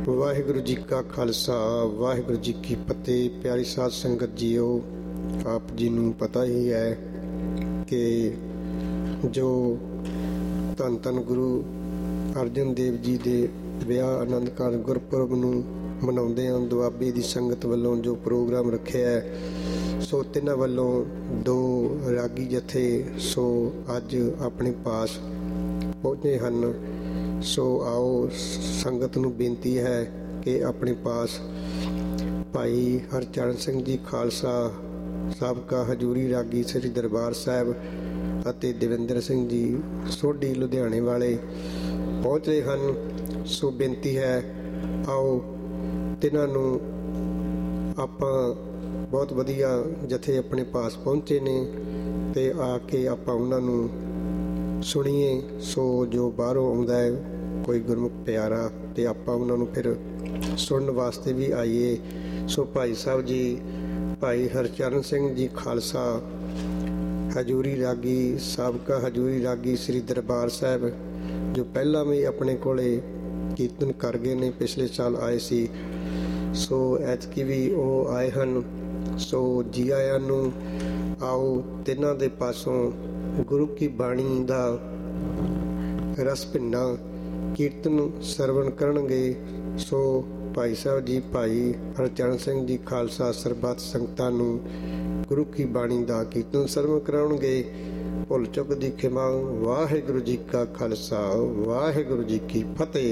ਵਾਹਿਗੁਰੂ ਜੀ ਕਾ ਖਾਲਸਾ ਵਾਹਿਗੁਰੂ ਜੀ ਕੀ ਫਤਿਹ। ਪਿਆਰੀ ਸਾਧ ਸੰਗਤ ਜੀਓ, ਆਪ ਜੀ ਨੂੰ ਪਤਾ ਹੀ ਹੈ ਕਿ ਜੋ ਧੰਨ ਧੰਨ ਗੁਰੂ ਅਰਜਨ ਦੇਵ ਜੀ ਦੇ ਵਿਆਹ ਆਨੰਦ ਕਾਰਜ ਗੁਰਪੁਰਬ ਨੂੰ ਮਨਾਉਂਦੇ ਹਨ। ਦੁਆਬੇ ਦੀ ਸੰਗਤ ਵੱਲੋਂ ਜੋ ਪ੍ਰੋਗਰਾਮ ਰੱਖਿਆ ਹੈ, ਸੋ ਤਿੰਨਾਂ ਵੱਲੋਂ 2 ਰਾਗੀ ਜਥੇ ਸੋ ਅੱਜ ਆਪਣੇ ਪਾਸ ਪਹੁੰਚੇ ਹਨ। ਸੋ ਆਓ, ਸੰਗਤ ਨੂੰ ਬੇਨਤੀ ਹੈ ਕਿ ਆਪਣੇ ਪਾਸ ਭਾਈ ਹਰਚਰਨ ਸਿੰਘ ਜੀ ਖਾਲਸਾ ਸਾਬਕਾ ਹਜੂਰੀ ਰਾਗੀ ਸ੍ਰੀ ਦਰਬਾਰ ਸਾਹਿਬ ਅਤੇ ਦਵਿੰਦਰ ਸਿੰਘ ਜੀ ਸੋਢੀ ਲੁਧਿਆਣੇ ਵਾਲੇ ਪਹੁੰਚ ਰਹੇ ਹਨ। ਸੋ ਬੇਨਤੀ ਹੈ, ਆਓ ਤਿੰਨਾਂ ਨੂੰ ਆਪਾਂ ਬਹੁਤ ਵਧੀਆ ਜਥੇ ਆਪਣੇ ਪਾਸ ਪਹੁੰਚੇ ਨੇ ਤੇ ਆ ਕੇ ਆਪਾਂ ਉਹਨਾਂ ਨੂੰ ਸੁਣੀਏ। ਸੋ ਜੋ ਬਾਹਰੋਂ ਆਉਂਦਾ ਹੈ ਕੋਈ ਗੁਰਮੁਖ ਪਿਆਰਾ ਤੇ ਆਪਾਂ ਉਹਨਾਂ ਨੂੰ ਫਿਰ ਸੁਣਨ ਵਾਸਤੇ ਵੀ ਆਈਏ। ਸੋ ਭਾਈ ਸਾਹਿਬ ਜੀ, ਭਾਈ ਹਰਚਰਨ ਸਿੰਘ ਜੀ ਖਾਲਸਾ ਹਜੂਰੀ ਰਾਗੀ ਸਾਬਕਾ ਹਜੂਰੀ ਰਾਗੀ ਸ੍ਰੀ ਦਰਬਾਰ ਸਾਹਿਬ, ਜੋ ਪਹਿਲਾਂ ਵੀ ਆਪਣੇ ਕੋਲੇ ਕੀਰਤਨ ਕਰ ਗਏ ਨੇ, ਪਿਛਲੇ ਸਾਲ ਆਏ ਸੀ। ਸੋ ਐਤਕੀ ਵੀ ਉਹ ਆਏ ਹਨ। ਸੋ ਜੀ ਆਇਆਂ ਨੂੰ। ਆਓ ਤਿੰਨਾਂ ਦੇ ਪਾਸੋਂ ਗੁਰੂ ਕੀ ਬਾਣੀ ਦਾ ਰਸ ਭਿੰਨਾ ਕੀਰਤਨ ਸਰਵਣ ਕਰਨਗੇ। ਸੋ ਭਾਈ ਸਾਹਿਬ ਜੀ, ਭਾਈ ਹਰਚਰਨ ਸਿੰਘ ਜੀ ਖਾਲਸਾ ਸਰਬੱਤ ਸੰਗਤਾਂ ਨੂੰ ਗੁਰੂ ਕੀ ਬਾਣੀ ਦਾ ਕੀਰਤਨ ਸਰਵਣ ਕਰਾਉਣਗੇ। ਭੁੱਲ ਚੁੱਕ ਦੀ ਖਿਮਾ। ਵਾਹਿਗੁਰੂ ਜੀ ਕਾ ਖਾਲਸਾ ਵਾਹਿਗੁਰੂ ਜੀ ਕੀ ਫਤਿਹ।